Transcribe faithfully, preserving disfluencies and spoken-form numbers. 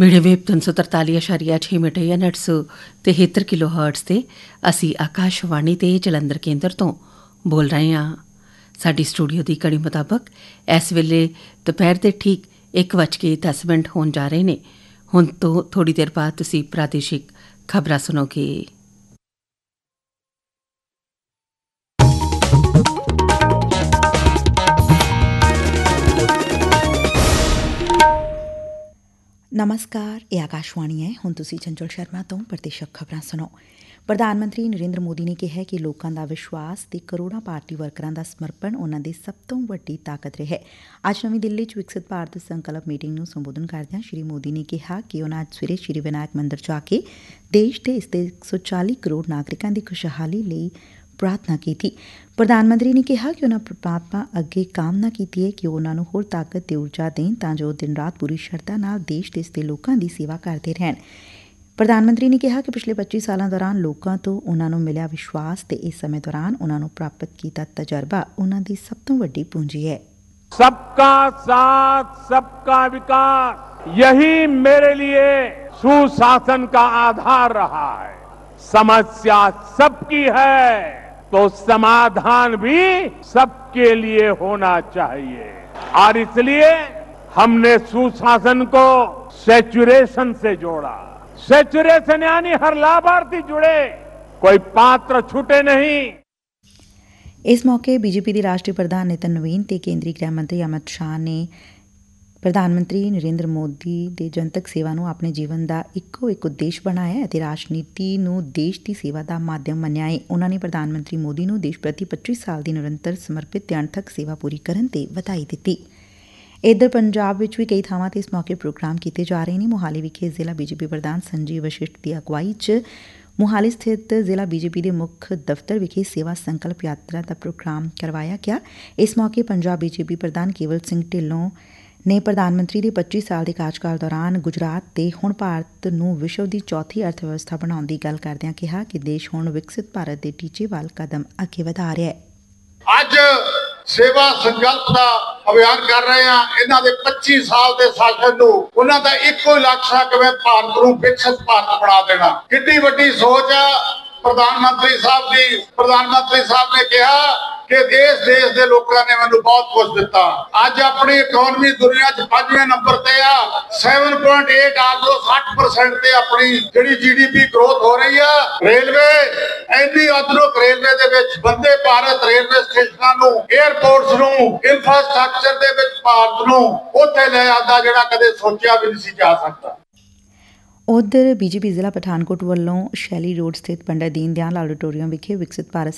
Medium wave ਤਿੰਨ ਸੌ ਤਰਤਾਲੀ ਅਸ਼ਾਰੀਆ ਛੇ ਮੀਟਰ ਜਾਂ ਅੱਠ ਸੌ ਤਿਹੱਤਰ ਕਿਲੋ ਹਰਟਜ਼ 'ਤੇ ਅਸੀਂ ਆਕਾਸ਼ਵਾਣੀ ਤੇ ਜਲੰਧਰ ਕੇਂਦਰ ਤੋਂ ਬੋਲ ਰਹੇ ਹਾਂ। ਸਾਡੀ ਸਟੂਡੀਓ ਦੀ ਘੜੀ ਮੁਤਾਬਕ ਇਸ ਵੇਲੇ ਦੁਪਹਿਰ ਦੇ ਠੀਕ ਇੱਕ ਵੱਜ ਕੇ ਦਸ ਮਿੰਟ ਹੋਣ ਜਾ ਰਹੇ ਨੇ। ਹੁਣ ਤੋਂ ਥੋੜ੍ਹੀ ਦੇਰ ਬਾਅਦ ਤੁਸੀਂ ਪ੍ਰਾਦੇਸ਼ਿਕ ਖਬਰਾਂ ਸੁਣੋਗੇ। ਨਮਸਕਾਰ, ਇਹ ਆਕਾਸ਼ਵਾਣੀ ਹੈ। ਹੁਣ ਤੁਸੀਂ ਚੰਚਲ ਸ਼ਰਮਾ ਤੋਂ ਪ੍ਰਤੀਸ਼ਕ ਖਬਰਾਂ ਸੁਣੋ। ਪ੍ਰਧਾਨ ਮੰਤਰੀ ਨਰਿੰਦਰ ਮੋਦੀ ਨੇ ਕਿਹਾ ਕਿ ਲੋਕਾਂ ਦਾ ਵਿਸ਼ਵਾਸ ਤੇ ਕਰੋੜਾਂ ਪਾਰਟੀ ਵਰਕਰਾਂ ਦਾ ਸਮਰਪਣ ਉਨ੍ਹਾਂ ਦੀ ਸਭ ਤੋਂ ਵੱਡੀ ਤਾਕਤ ਰਿਹਾ। ਅੱਜ ਨਵੀਂ ਦਿੱਲੀ 'ਚ ਵਿਕਸਿਤ ਭਾਰਤ ਸੰਕਲਪ ਮੀਟਿੰਗ ਨੂੰ ਸੰਬੋਧਨ ਕਰਦਿਆਂ ਸ਼੍ਰੀ ਮੋਦੀ ਨੇ ਕਿਹਾ ਕਿ ਉਨ੍ਹਾਂ ਅੱਜ ਸਵੇਰੇ ਸ਼੍ਰੀ ਵਿਨਾਇਕ ਮੰਦਰ ਜਾ ਕੇ ਦੇਸ਼ ਦੇ ਇਸ ਦੇ ਇੱਕ ਸੌ ਚਾਲੀ ਕਰੋੜ ਨਾਗਰਿਕਾਂ ਦੀ ਖੁਸ਼ਹਾਲੀ ਲਈ ਪ੍ਰਾਰਥਨਾ ਕੀਤੀ। ਪ੍ਰਧਾਨ ਮੰਤਰੀ ਨੇ ਕਿਹਾ ਕਿ ਉਨ੍ਹਾਂ ਪਰਮਾਤਮਾ ਅੱਗੇ ਕਾਮਨਾ ਕੀਤੀ ਹੈ ਕਿ ਉਹ ਉਨ੍ਹਾਂ ਨੂੰ ਹੋਰ ਤਾਕਤ ਤੇ ਊਰਜਾ ਦੇਣ ਤਾਂ ਜੋ ਦਿਨ ਰਾਤ ਪੂਰੀ ਸ਼ਰਧਾ ਨਾਲ ਦੇਸ਼ ਦੇ ਇਸ ਦੇ ਲੋਕਾਂ ਦੀ ਸੇਵਾ ਕਰਦੇ ਰਹਿਣ। ਪ੍ਰਧਾਨ ਮੰਤਰੀ ਨੇ ਕਿਹਾ ਕਿ ਪਿਛਲੇ ਪੱਚੀ ਸਾਲਾਂ ਦੌਰਾਨ ਲੋਕਾਂ ਤੋਂ ਉਨ੍ਹਾਂ ਨੂੰ ਮਿਲਿਆ ਵਿਸ਼ਵਾਸ ਤੇ ਇਸ ਸਮੇਂ ਦੌਰਾਨ ਉਨ੍ਹਾਂ ਨੂੰ ਪ੍ਰਾਪਤ ਕੀਤਾ ਤਜਰਬਾ ਉਨ੍ਹਾਂ ਦੀ ਸਭ ਤੋਂ ਵੱਡੀ ਪੂੰਜੀ ਹੈ। सबका साथ सबका विकास यही मेरे लिए सुशासन का आधार रहा है। समस्या सबकी है तो समाधान भी सबके लिए होना चाहिए और इसलिए हमने सुशासन को सैचुरेशन से जोड़ा। सैचुरेशन यानी हर लाभार्थी जुड़े, कोई पात्र छूटे नहीं। ਇਸ ਮੌਕੇ ਬੀਜੇਪੀ ਦੇ ਰਾਸ਼ਟਰੀ ਪ੍ਰਧਾਨ ਨਿਤਨ ਨਵੀਨ ਤੇ ਕੇਂਦਰੀ ਗ੍ਰਹਿ ਮੰਤਰੀ ਅਮਿਤ ਸ਼ਾਹ ਨੇ ਪ੍ਰਧਾਨ ਮੰਤਰੀ ਨਰਿੰਦਰ ਮੋਦੀ ਦੇ ਜਨਤਕ ਸੇਵਾ ਨੂੰ ਆਪਣੇ ਜੀਵਨ ਦਾ ਇੱਕੋ ਇੱਕ ਉਦੇਸ਼ ਬਣਾਇਆ ਅਤੇ ਰਾਜਨੀਤੀ ਨੂੰ ਦੇਸ਼ ਦੀ ਸੇਵਾ ਦਾ ਮਾਧਿਅਮ ਮੰਨਿਆ ਹੈ। ਉਨ੍ਹਾਂ ਨੇ ਪ੍ਰਧਾਨ ਮੰਤਰੀ ਮੋਦੀ ਨੂੰ ਦੇਸ਼ ਪ੍ਰਤੀ ਪੱਚੀ ਸਾਲ ਦੀ ਨਿਰੰਤਰ ਸਮਰਪਿਤ ਤੇ ਅਣਥੱਕ ਸੇਵਾ ਪੂਰੀ ਕਰਨ ਤੇ ਵਧਾਈ ਦਿੱਤੀ। ਇੱਧਰ ਪੰਜਾਬ ਵਿੱਚ ਵੀ ਕਈ ਥਾਵਾਂ ਤੇ ਇਸ ਮੌਕੇ ਪ੍ਰੋਗਰਾਮ ਕੀਤੇ ਜਾ ਰਹੇ ਨੇ। ਮੋਹਾਲੀ ਵਿਖੇ ਜ਼ਿਲ੍ਹਾ ਬੀਜੇਪੀ ਪ੍ਰਧਾਨ ਸੰਜੀਵ ਵਸ਼ਿਸ਼ਟ ਦੀ ਅਗਵਾਈ 'ਚ ਮੋਹਾਲੀ ਸਥਿਤ ਜ਼ਿਲ੍ਹਾ ਬੀਜੇਪੀ ਦੇ ਮੁੱਖ ਦਫ਼ਤਰ ਵਿਖੇ ਸੇਵਾ ਸੰਕਲਪ ਯਾਤਰਾ ਦਾ ਪ੍ਰੋਗਰਾਮ ਕਰਵਾਇਆ ਗਿਆ। ਇਸ ਮੌਕੇ ਪੰਜਾਬ ਬੀਜੇਪੀ ਪ੍ਰਧਾਨ ਕੇਵਲ ਸਿੰਘ ਢਿੱਲੋਂ ਨੇ ਪ੍ਰਧਾਨ ਮੰਤਰੀ ਦੇ ਪੱਚੀ ਸਾਲ ਦੇ ਕਾਰਜਕਾਲ ਦੌਰਾਨ ਗੁਜਰਾਤ ਤੇ ਹੁਣ ਭਾਰਤ ਨੂੰ ਵਿਸ਼ਵ ਦੀ ਚੌਥੀ ਅਰਥ ਵਿਵਸਥਾ ਬਣਾਉਣ ਦੀ ਗੱਲ ਕਰਦਿਆਂ ਕਿਹਾ ਕਿ ਦੇਸ਼ ਹੁਣ ਵਿਕਸਿਤ ਭਾਰਤ ਦੇ ਟੀਚੇ ਵੱਲ ਕਦਮ ਅੱਗੇ ਵਧਾ ਰਿਹਾ ਹੈ। ਅੱਜ ਸੇਵਾ ਸੰਕਲਪ ਦਾ ਅਭਿਆਨ ਕਰ ਰਹੇ ਹਾਂ। ਇਹਨਾਂ ਦੇ ਪੱਚੀ ਸਾਲ ਦੇ ਸ਼ਾਸਨ ਨੂੰ ਉਹਨਾਂ ਦਾ ਇੱਕੋ ਹੀ ਲਕਸ਼ ਹੈ ਕਿ ਮੈਂ ਭਾਰਤ ਨੂੰ ਵਿਕਸਿਤ ਭਾਰਤ ਬਣਾ ਦੇਣਾ। ਕਿੰਨੀ ਵੱਡੀ ਸੋਚ ਆ ਪ੍ਰਧਾਨ ਮੰਤਰੀ ਸਾਹਿਬ ਦੀ। ਪ੍ਰਧਾਨ ਮੰਤਰੀ ਸਾਹਿਬ ਨੇ ਕਿਹਾ ਕਿ ਦੇਸ਼ ਦੇਸ਼ ਦੇ ਲੋਕਾਂ ਨੇ ਮੈਨੂੰ ਬਹੁਤ ਕੁਝ ਦਿੱਤਾ। ਅੱਜ ਆਪਣੀ ਇਕਨੋਮੀ ਦੁਨੀਆ 'ਚ ਪੰਜਵੇਂ ਨੰਬਰ ਤੇ ਆ। ਸੱਤ ਪੁਆਇੰਟ ਅੱਠ ਆਲਮੋਸਟ ਸੱਠ ਪਰਸੈਂਟ ਤੇ ਆਪਣੀ ਜਿਹੜੀ ਜੀਡੀਪੀ ਗ੍ਰੋਥ ਹੋ ਰਹੀ ਆ। ਰੇਲਵੇ ਇੰਨੀ ਆਧੁਨਿਕ ਰੇਲਵੇ ਦੇ ਵਿੱਚ ਬੰਦੇ ਭਾਰਤ ਰੇਲਵੇ ਸਟੇਸ਼ਨਾਂ ਨੂੰ, ਏਅਰਪੋਰਟਸ ਨੂੰ, ਇਨਫਰਾਸਟ੍ਰਕਚਰ ਦੇ ਵਿੱਚ ਭਾਰਤ ਨੂੰ ਉੱਥੇ ਲੈ ਆਉਂਦਾ ਜਿਹੜਾ ਕਦੇ ਸੋਚਿਆ ਵੀ ਨਹੀਂ ਸੀ ਜਾ ਸਕਦਾ। ਉਧਰ ਬੀਜੇਪੀ ਜ਼ਿਲ੍ਹਾ ਪਠਾਨਕੋਟ ਵੱਲੋਂ ਸ਼ੈਲੀ ਰੋਡ ਸਥਿਤ ਪੰਡਿਤ ਦੀਨ ਦਿਆਲ ਆਡੀਟੋਰੀਅਮ ਵਿਖੇ ਵਿਕਸਿਤ ਭਾਰਤ